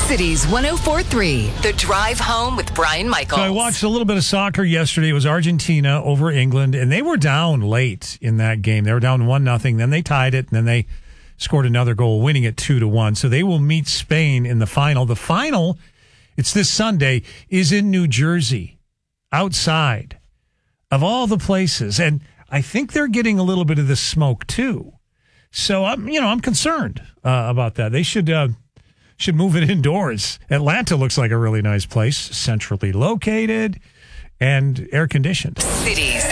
Cities 104.3, The Drive Home with Brian Michaels. So I watched a little bit of soccer yesterday. It was Argentina over England, and they were down late in that game. They were down 1-0. Then they tied it, and then they scored another goal, winning it 2-1. So they will meet Spain in the final. The final, it's this Sunday, is in New Jersey, outside of all the places. And I think they're getting a little bit of the smoke, too. So I'm concerned about that. They should move it indoors. Atlanta looks like a really nice place, centrally located and air conditioned. Cities.